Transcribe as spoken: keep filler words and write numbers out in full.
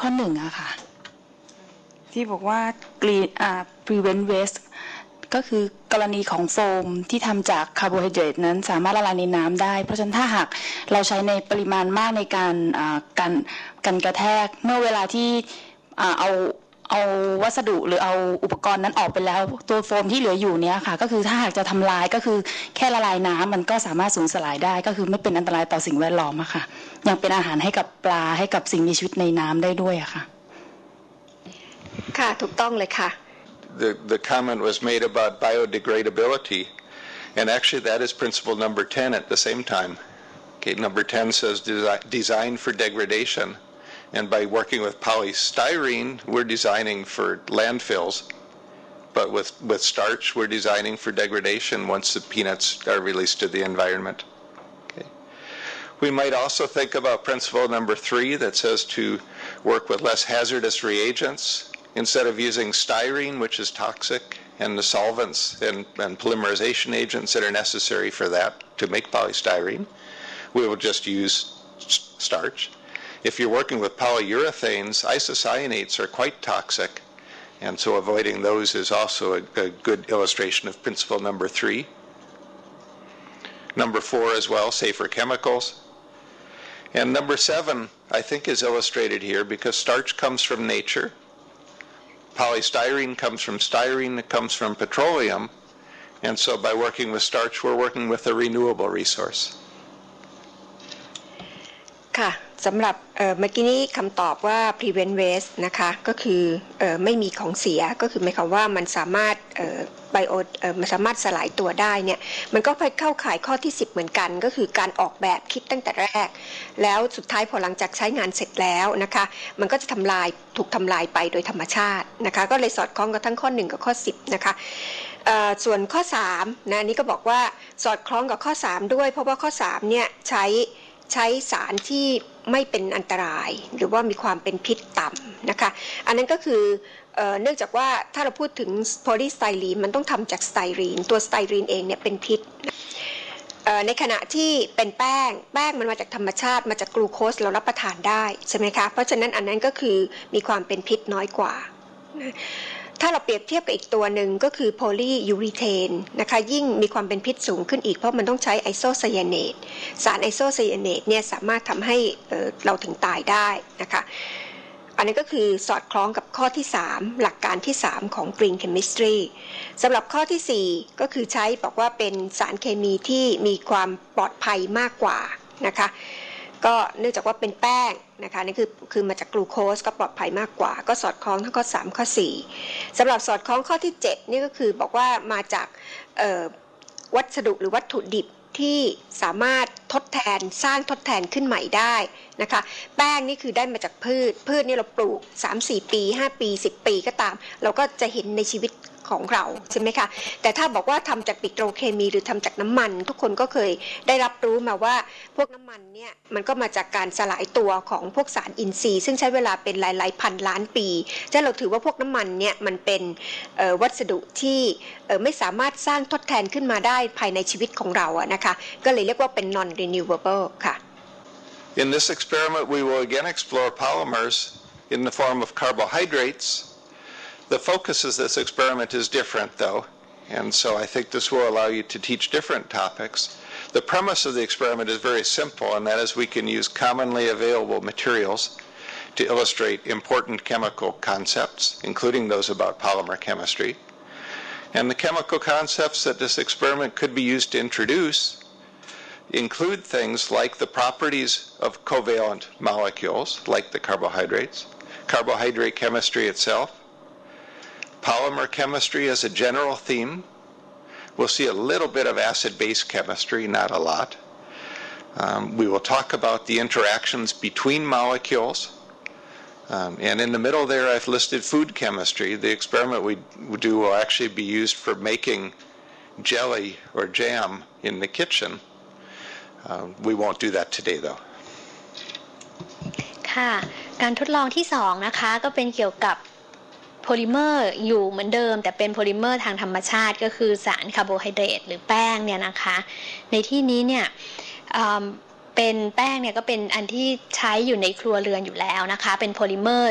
ข้อหนึ่งอะค่ะที่บอกว่า green อ่า prevent waste ก็คือกรณีของโฟมที่ทำจากคาร์โบไฮเดรตนั้นสามารถละลายในน้ำได้เพราะฉะนั้นถ้าหากเราใช้ในปริมาณมากในการกันกันกระแทกเมื่อเวลาที่เอาเอาวัสดุหรือเอาอุปกรณ์นั้นออกไปแล้วตัวโฟมที่เหลืออยู่เนี้ยค่ะก็คือถ้าหากจะทำลายก็คือแค่ละลายน้ำมันก็สามารถสูญสลายได้ก็คือไม่เป็นอันตรายต่อสิ่งแวดล้อมอะค่ะยังเป็นอาหารให้กับปลาให้กับสิ่งมีชีวิตในน้ำได้ด้วยอะค่ะค่ะถูกต้องเลยค่ะ The the comment was made about biodegradability, and actually that is principle number ten at the same time. Okay, number ten says desi- design for degradation, and by working with polystyrene, we're designing for landfills, but with with starch, we're designing for degradation once the peanuts are released to the environment. Okay. We might also think about principle number three that says to work with less hazardous reagents. Instead of using styrene, which is toxic, and the solvents and, and polymerization agents that are necessary for that to make polystyrene, we will just use starch. If you're working with polyurethanes, isocyanates are quite toxic, and so avoiding those is also a, a good illustration of principle number three. Number four as well, safer chemicals. And number seven, I think, is illustrated here because starch comes from nature. Polystyrene comes from styrene, it comes from petroleum, and so by working with starch, we're working with a renewable resource. ค่ะสำหรับเมื่อกี้นี้คำตอบว่า prevent waste นะคะก็คือไม่มีของเสียก็คือหมายความว่ามันสามารถไบโอมันสามารถสลายตัวได้เนี่ยมันก็ไปเข้าข่ายข้อที่สิบเหมือนกันก็คือการออกแบบคิดตั้งแต่แรกแล้วสุดท้ายพอหลังจากใช้งานเสร็จแล้วนะคะมันก็จะทำลายถูกทำลายไปโดยธรรมชาตินะคะก็เลยสอดคล้องกับทั้งข้อหนึ่งกับข้อสิบนะคะส่วนข้อสามนะนี่ก็บอกว่าสอดคล้องกับข้อสามด้วยเพราะว่าข้อสามเนี่ยใช้ใช้สารที่ไม่เป็นอันตรายหรือว่ามีความเป็นพิษต่ำนะคะอันนั้นก็คือ เ, เนื่องจากว่าถ้าเราพูดถึงโพลีสไตรีนมันต้องทำจากสไตรีนตัวสไตรีนเองเนี่ยเป็นพิษในขณะที่เป็นแป้งแป้งมันมาจากธรรมชาติมาจากกลูโคสเรารับประทานได้ใช่ไหมคะเพราะฉะนั้นอันนั้นก็คือมีความเป็นพิษน้อยกว่าถ้าเราเปรียบเทียบกับอีกตัวหนึ่งก็คือโพลียูรีเทนนะคะยิ่งมีความเป็นพิษสูงขึ้นอีกเพราะมันต้องใช้ไอโซไซยาเนตสารไอโซไซยาเนตเนี่ยสามารถทำให้เอ่อเราถึงตายได้นะคะอันนี้ก็คือสอดคล้องกับข้อที่สามหลักการที่สามของ Green Chemistry สำหรับข้อที่สี่ก็คือใช้บอกว่าเป็นสารเคมีที่มีความปลอดภัยมากกว่านะคะก็เนื่องจากว่าเป็นแป้งนะคะนี่คือคือมาจากกลูโคสก็ปลอดภัยมากกว่าก็สอดคล้องทั้งข้อสามข้อสี่สำหรับสอดคล้องข้อที่เจ็ดนี่ก็คือบอกว่ามาจากวัสดุหรือวัตถุดิบที่สามารถทดแทนสร้างทดแทนขึ้นใหม่ได้นะคะแป้งนี่คือได้มาจากพืชพืชนี่เราปลูก สามถึงสี่ ปีห้าปีสิบปีก็ตามเราก็จะเห็นในชีวิตของเราใช่ไหมคะแต่ถ้าบอกว่าทำจากปิโตรเคมีหรือทำจากน้ำมันทุกคนก็เคยได้รับรู้มาว่าพวกน้ำมันเนี่ยมันก็มาจากการสลายตัวของพวกสารอินทรีย์ซึ่งใช้เวลาเป็นหลายๆพันล้านปีถ้าเราถือว่าพวกน้ำมันเนี่ยมันเป็นวัสดุที่ไม่สามารถสร้างทดแทนขึ้นมาได้ภายในชีวิตของเราอะนะคะก็เลยเรียกว่าเป็น non renewable ค่ะ In this experiment we will again explore polymers in the form of carbohydrates.The focus of this experiment is different, though, and so I think this will allow you to teach different topics. The premise of the experiment is very simple, and that is we can use commonly available materials to illustrate important chemical concepts, including those about polymer chemistry. And the chemical concepts that this experiment could be used to introduce include things like the properties of covalent molecules, like the carbohydrates, carbohydrate chemistry itself,Polymer chemistry as a general theme. We'll see a little bit of acid-base chemistry, not a lot. Um, we will talk about the interactions between molecules. Um, and in the middle there I've listed food chemistry. The experiment we do will actually be used for making jelly or jam in the kitchen. Uh, we won't do that today though. ค่ะการทดลองที่สองนะคะก็เป็นเกี่ยวกับโพลิเมอร์อยู่เหมือนเดิมแต่เป็นโพลิเมอร์ทางธรรมชาติก็คือสารคาร์โบไฮเดรตหรือแป้งเนี่ยนะคะในที่นี้เนี่ยเป็นแป้งเนี่ยก็เป็นอันที่ใช้อยู่ในครัวเรือนอยู่แล้วนะคะเป็นโพลิเมอร์